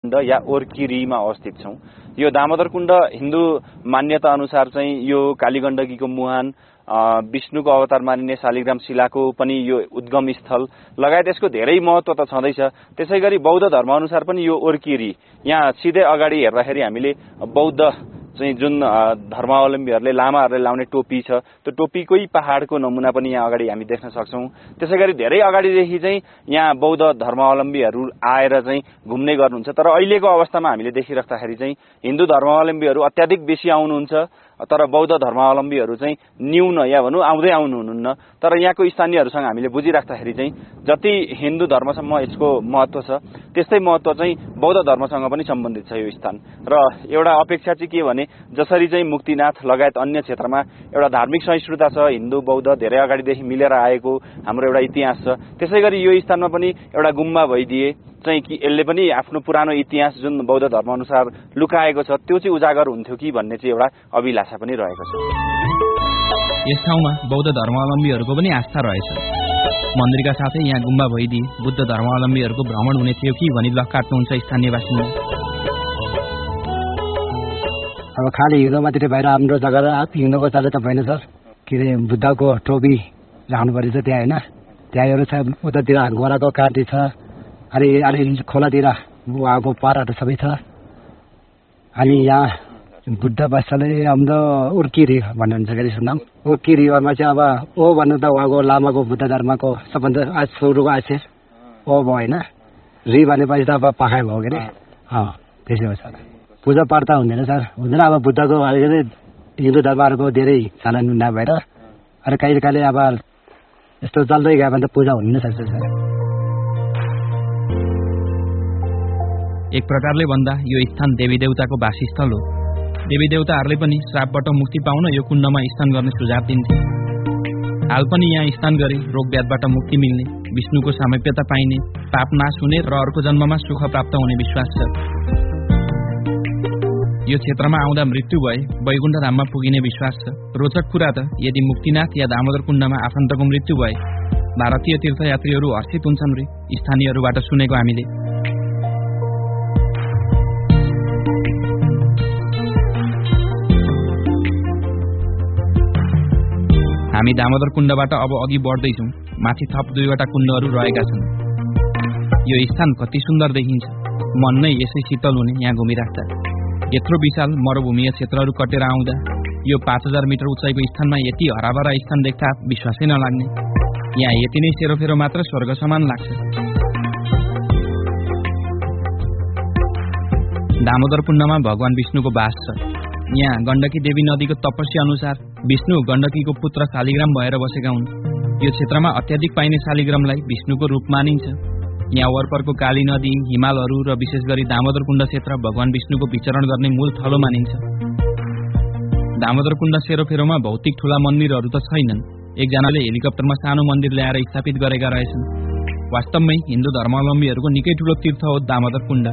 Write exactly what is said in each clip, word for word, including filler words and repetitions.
या ओर्किरीमा अवस्थित छौं। यो दामोदर कुण्ड हिन्दू मान्यता अनुसार चाहिँ यो कालीगण्डकीको मुहान, विष्णुको अवतार मानिने शालिग्राम शिलाको पनि यो उद्गम स्थल लगायत यसको धेरै महत्व त छँदैछ। त्यसैगरी बौद्ध धर्म अनुसार पनि यो ओर्किरी, यहाँ सिधै अगाडि हेर्दाखेरि हामीले बौद्ध चाहिँ जुन धर्मावलम्बीहरूले लामाहरूले लाउने टोपी छ, त्यो टोपीकै पहाडको नमुना पनि यहाँ अगाडि हामी देख्न सक्छौं। त्यसैगरी धेरै अगाडिदेखि चाहिँ यहाँ बौद्ध धर्मावलम्बीहरू आएर चाहिँ घुम्ने गर्नुहुन्छ। तर अहिलेको अवस्थामा हामीले देखिराख्दाखेरि चाहिँ हिन्दू धर्मावलम्बीहरू अत्याधिक बेसी आउनुहुन्छ, तर बौद्ध धर्मावलम्बीहरू चाहिँ न्यून या भनौँ आउँदै आउनुहुन्न। तर यहाँको स्थानीयहरूसँग हामीले बुझिराख्दाखेरि चाहिँ जति हिन्दू धर्मसम्म यसको महत्व छ, त्यस्तै महत्व चाहिँ बौद्ध धर्मसँग पनि सम्बन्धित छ यो स्थान। र एउटा अपेक्षा चाहिँ के भने जसरी चाहिँ मुक्तिनाथ लगायत अन्य क्षेत्रमा एउटा धार्मिक सहिष्णुता छ, हिन्दू बौद्ध धेरै अगाडिदेखि मिलेर आएको हाम्रो एउटा इतिहास छ, त्यसैगरी यो स्थानमा पनि एउटा गुम्बा भइदिए चाहिँ कि यसले पनि आफ्नो पुरानो इतिहास जुन बौद्ध धर्म अनुसार लुकाएको छ त्यो चाहिँ उजागर हुन्थ्यो कि भन्ने चाहिँ एउटा अभिलाषा पनि रहेको छ। यस ठाउँमा बौद्ध धर्मावलम्बीहरूको पनि आस्था रहेछ। मन्दिरका साथै यहाँ गुम्बा भइदिए बुद्ध धर्मावलम्बीहरूको भ्रमण हुने थियो कि भनी लख काट्नुहुन्छ स्थानीय बासिन्दा। अब खाली हिँड्नु मात्रै भएर हाम्रो जग्गा हिँड्नुको चाले त भएन सर। के अरे बुद्धको टोपी राख्नु परेछ त्यहाँ होइन, त्यहाँहरू छ, उतातिर गोराको काँटी छ, अनि अलि खोलातिर उहाँको पाराहरू सबै छ। अनि यहाँ बुद्ध बस्छले हाम्रो उर्किरी भन्नुहुन्छ कि सुनाम। उर्किरीमा चाहिँ अब ओ भन्नु त उहाँको लामाको बुद्ध धर्मको सबभन्दा आज सुरुको आशेर ओ भयो होइन, री भनेपछि त अब पाखा भयो के अरे। अँ त्यसै हो सर। पूजा पाठ त हुँदैन सर, हुँदैन। अब बुद्धको अलिकति हिन्दू धर्महरूको धेरै चलन नभएर अरू कहिले कहिले अब यस्तो चल्दै गयो भने त पूजा हुन सक्छ सर। एक प्रकारले भन्दा यो स्थान देवी देवताको वासस्थल हो। देवी देवताहरूले पनि श्रापबाट मुक्ति पाउन यो कुण्डमा स्नान गर्ने सुझाव दिन्थे। हाल पनि यहाँ स्नान गरे रोगव्याधबाट मुक्ति मिल्ने, विष्णुको सामिप्यता पाइने, पाप नाश हुने र अर्को जन्ममा सुख प्राप्त हुने विश्वास छ। यो क्षेत्रमा आउँदा मृत्यु भए वैकुण्ठ धाममा पुगिने विश्वास छ। रोचक कुरा त यदि मुक्तिनाथ या दामोदर कुण्डमा आफन्तको मृत्यु भए भारतीय तीर्थयात्रीहरू हर्षित हुन्छन् रे, स्थानीयहरूबाट सुनेको हामीले। हामी दामोदर कुण्डबाट अब अघि बढ्दैछौँ। माथि थप दुईवटा कुण्डहरू रहेका छन्। यो स्थान कति सुन्दर देखिन्छ, मन नै यसै शीतल हुने यहाँ घुमिराख्दा। यत्रो विशाल मरुभूमीय क्षेत्रहरू कटेर आउँदा यो पाँच हजार मिटर उचाइको स्थानमा यति हराभरा स्थान देख्दा विश्वासै नलाग्ने। यहाँ यति नै सेरोफेरो मात्र स्वर्ग समान लाग्छ। दामोदर कुण्डमा भगवान विष्णुको वास छ। यहाँ गण्डकी देवी नदीको तपस्या अनुसार विष्णु गण्डकीको पुत्र शालिग्राम भएर बसेका हुन्। यो क्षेत्रमा अत्याधिक पाइने शालिग्रामलाई विष्णुको रूप मानिन्छ। यहाँ वरपरको काली नदी, हिमालहरू र विशेष गरी दामोदर कुण्ड क्षेत्र भगवान विष्णुको विचरण गर्ने मूल थलो मानिन्छ। दामोदर कुण्ड सेरोफेरोमा भौतिक ठूला मन्दिरहरू त छैनन्। एकजनाले हेलिकप्टरमा सानो मन्दिर ल्याएर स्थापित गरेका रहेछन्। वास्तवमै हिन्दू धर्मावलम्बीहरूको निकै ठूलो तीर्थ हो दामोदर कुण्ड।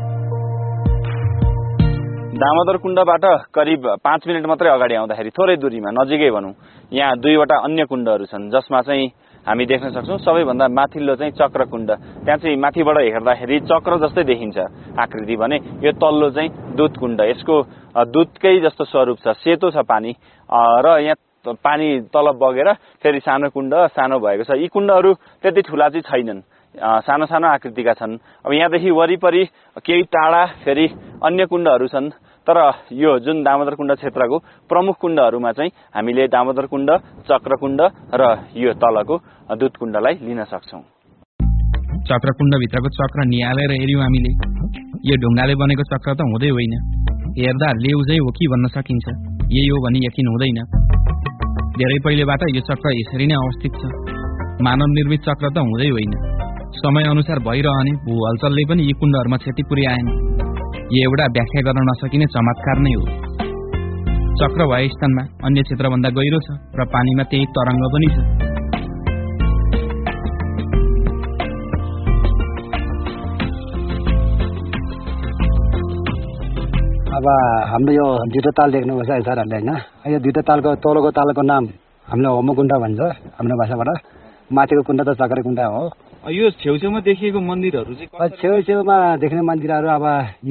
दामोदर कुण्डबाट करिब पाँच मिनट मात्रै अगाडि आउँदाखेरि थोरै दूरीमा नजिकै भनौँ यहाँ दुईवटा अन्य कुण्डहरू छन्, जसमा चाहिँ हामी देख्न सक्छौँ सबैभन्दा माथिल्लो चाहिँ चक्र कुण्ड। त्यहाँ चाहिँ माथिबाट हेर्दाखेरि चक्र जस्तै देखिन्छ आकृति भने। यो तल्लो चाहिँ दुध कुण्ड, यसको दुधकै जस्तो स्वरूप छ, सेतो छ पानी र यहाँ पानी तल बगेर फेरि सानो कुण्ड सानो भएको छ। यी कुण्डहरू त्यति ठुला चाहिँ छैनन्, सानो सानो आकृतिका छन्। अब यहाँदेखि वरिपरि केही टाढा फेरि अन्य कुण्डहरू छन्, तर यो जुन दामोदर कुण्ड क्षेत्रको प्रमुख कुण्डहरूमा चाहिँ हामीले दामोदर कुण्ड, चक्रकुण्ड र यो तलको दुध कुण्डलाई लिन सक्छौँ। चक्रकुण्डभित्रको चक्र निहालेर हेऱ्यौँ हामीले। यो ढुङ्गाले बनेको चक्र त हुँदै होइन, हेर्दा लेउजै हो कि भन्न सकिन्छ। यही हो भनी यकिन हुँदैन। धेरै पहिलेबाट यो चक्र यसरी नै अवस्थित छ। मानव निर्मित चक्र त हुँदै होइन, समय अनुसार भइरहने भू हलचलले पनि यी कुण्डहरूमा क्षति पुर्याएन। यो एउटा व्याख्या गर्न नसकिने चमत्कार नै हो। चक्र भए स्थानमा अन्य क्षेत्रभन्दा गहिरो छ र पानीमा त्यही तरङ्ग पनि छ। अब हाम्रो यो दुईटा ताल देख्नुपर्छ है सरहरूले होइन। यो दुईटा तालको तलको तालको नाम हामीले होमकुण्ड भन्छ हाम्रो भाषाबाट, माथिको कुण्ड त चक्रकुण्ड हो। यो छेउछेउमा देखिएको मन्दिरहरू चाहिँ छेउछेउमा देख्ने मन्दिरहरू अब